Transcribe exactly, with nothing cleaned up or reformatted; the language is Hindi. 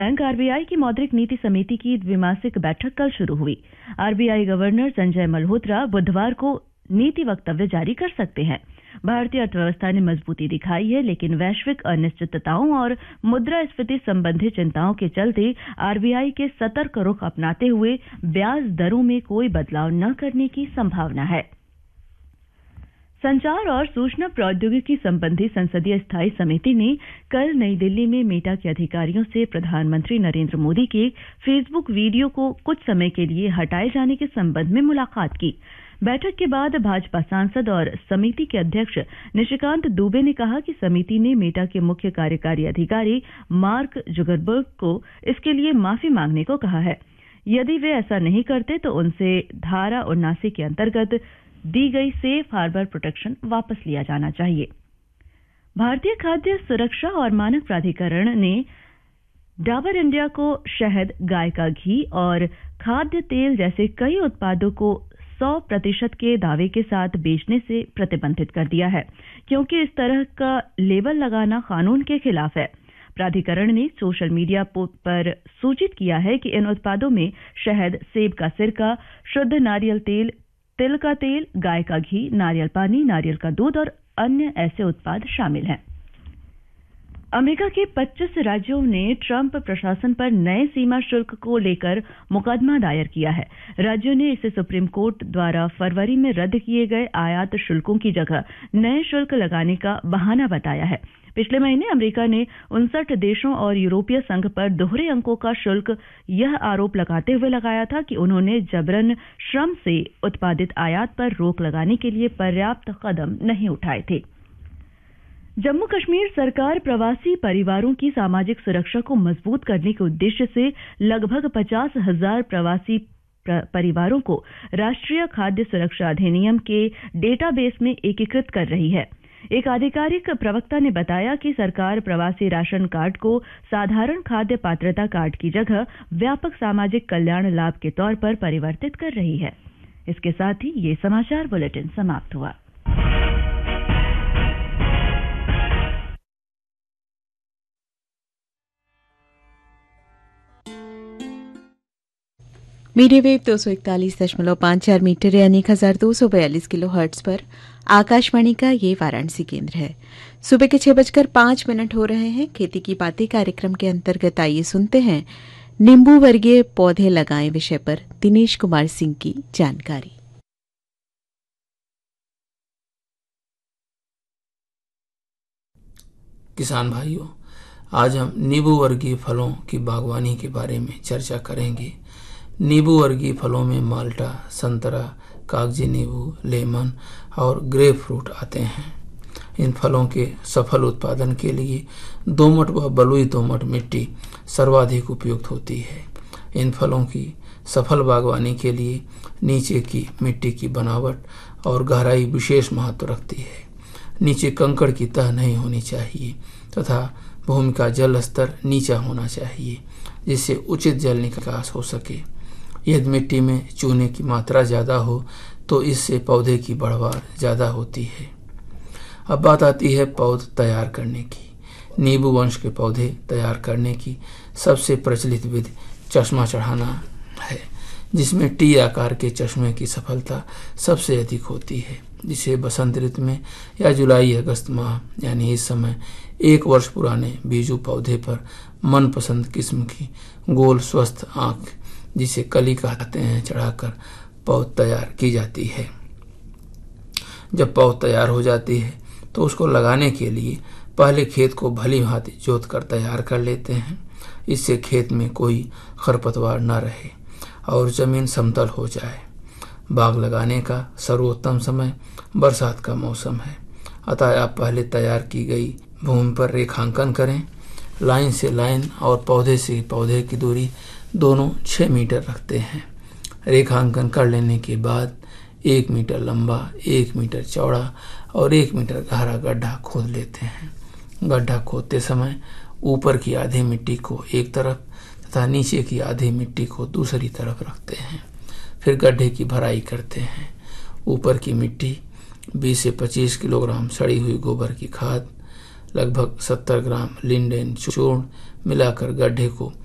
बैंक आरबीआई की मौद्रिक नीति समिति की द्विमासिक बैठक कल शुरू हुई। आरबीआई गवर्नर संजय मल्होत्रा बुधवार को नीति वक्तव्य जारी कर सकते हैं। भारतीय अर्थव्यवस्था ने मजबूती दिखाई है, लेकिन वैश्विक अनिश्चितताओं और मुद्रास्फीति संबंधी चिंताओं के चलते आरबीआई के सतर्क रुख अपनाते हुए ब्याज दरों में कोई बदलाव न करने की संभावना है। संचार और सूचना प्रौद्योगिकी संबंधी संसदीय स्थायी समिति ने कल नई दिल्ली में मेटा के अधिकारियों से प्रधानमंत्री नरेंद्र मोदी के फेसबुक वीडियो को कुछ समय के लिए हटाए जाने के संबंध में मुलाकात की। बैठक के बाद भाजपा सांसद और समिति के अध्यक्ष निशिकांत दुबे ने कहा कि समिति ने मेटा के मुख्य कार्यकारी अधिकारी मार्क जुकरबर्ग को इसके लिए माफी मांगने को कहा है। यदि वे ऐसा नहीं करते तो उनसे धारा उन्नासी के अंतर्गत दी गई सेफ हार्बर प्रोटेक्शन वापस लिया जाना चाहिए। भारतीय खाद्य सुरक्षा और मानक प्राधिकरण ने डाबर इंडिया को शहद, गाय का घी और खाद्य तेल जैसे कई उत्पादों को सौ प्रतिशत के दावे के साथ बेचने से प्रतिबंधित कर दिया है, क्योंकि इस तरह का लेबल लगाना कानून के खिलाफ है। प्राधिकरण ने सोशल मीडिया पर सूचित किया है कि इन उत्पादों में शहद, सेब का सिरका, शुद्ध नारियल तेल, तिल का तेल, गाय का घी, नारियल पानी, नारियल का दूध और अन्य ऐसे उत्पाद शामिल हैं। अमेरिका के पच्चीस राज्यों ने ट्रंप प्रशासन पर नए सीमा शुल्क को लेकर मुकदमा दायर किया है। राज्यों ने इसे सुप्रीम कोर्ट द्वारा फरवरी में रद्द किए गए आयात शुल्कों की जगह नए शुल्क लगाने का बहाना बताया है। पिछले महीने अमेरिका ने उनसठ देशों और यूरोपीय संघ पर दोहरे अंकों का शुल्क यह आरोप लगाते हुए लगाया था कि उन्होंने जबरन श्रम से उत्पादित आयात पर रोक लगाने के लिए पर्याप्त कदम नहीं उठाए थे। जम्मू कश्मीर सरकार प्रवासी परिवारों की सामाजिक सुरक्षा को मजबूत करने के उद्देश्य से लगभग पचास हजार प्रवासी परिवारों को राष्ट्रीय खाद्य सुरक्षा अधिनियम के डेटाबेस में एकीकृत कर रही है। एक आधिकारिक प्रवक्ता ने बताया कि सरकार प्रवासी राशन कार्ड को साधारण खाद्य पात्रता कार्ड की जगह व्यापक सामाजिक कल्याण लाभ के तौर पर परिवर्तित कर रही है। इसके साथ ही ये समाचार बुलेटिन समाप्त हुआ। मीडियम वेव दो सौ इकतालीस दशमलव पाँच चार मीटर यानी एक हजार दो सौ बयालीस किलो हर्ट्ज पर आकाशवाणी का ये वाराणसी केंद्र है। सुबह के छह बजकर पांच मिनट हो रहे हैं। खेती की बातें कार्यक्रम के अंतर्गत आइए सुनते हैं नींबू वर्गीय पौधे लगाएं विषय पर दिनेश कुमार सिंह की जानकारी। किसान भाइयों, आज हम नींबू वर्गीय फलों की बागवानी के बारे में चर्चा करेंगे। नींबू वर्गीय फलों में माल्टा, संतरा, कागजी नींबू, लेमन और ग्रेप फ्रूट आते हैं। इन फलों के सफल उत्पादन के लिए दोमट व बलुई दोमट मिट्टी सर्वाधिक उपयुक्त होती है। इन फलों की सफल बागवानी के लिए नीचे की मिट्टी की बनावट और गहराई विशेष महत्व रखती है। नीचे कंकड़ की तह नहीं होनी चाहिए तथा भूमि का जल स्तर नीचा होना चाहिए, जिससे उचित जल निकास हो सके। यदि मिट्टी में चूने की मात्रा ज़्यादा हो तो इससे पौधे की बढ़वार ज़्यादा होती है। अब बात आती है पौध तैयार करने की। नींबू वंश के पौधे तैयार करने की सबसे प्रचलित विधि चश्मा चढ़ाना है, जिसमें टी आकार के चश्मे की सफलता सबसे अधिक होती है, जिसे बसंत ऋतु में या जुलाई अगस्त माह यानी इस समय एक वर्ष पुराने बीजू पौधे पर मनपसंद किस्म की गोल स्वस्थ आंख, जिसे कली कहते हैं, चढ़ाकर पौध तैयार की जाती है। जब पौध तैयार हो जाती है तो उसको लगाने के लिए पहले खेत को भली भांति जोत कर तैयार कर लेते हैं। इससे खेत में कोई खरपतवार न रहे और जमीन समतल हो जाए। बाग लगाने का सर्वोत्तम समय बरसात का मौसम है, अतः आप पहले तैयार की गई भूमि पर रेखांकन करें। लाइन से लाइन और पौधे से पौधे की दूरी दोनों छः मीटर रखते हैं। रेखांकन कर लेने के बाद एक मीटर लंबा, एक मीटर चौड़ा और एक मीटर गहरा गड्ढा खोद लेते हैं। गड्ढा खोदते समय ऊपर की आधी मिट्टी को एक तरफ तथा नीचे की आधी मिट्टी को दूसरी तरफ रखते हैं। फिर गड्ढे की भराई करते हैं। ऊपर की मिट्टी बीस से पच्चीस किलोग्राम सड़ी हुई गोबर की खाद, लगभग सत्तर ग्राम लिंडेन चूर्ण मिलाकर गड्ढे को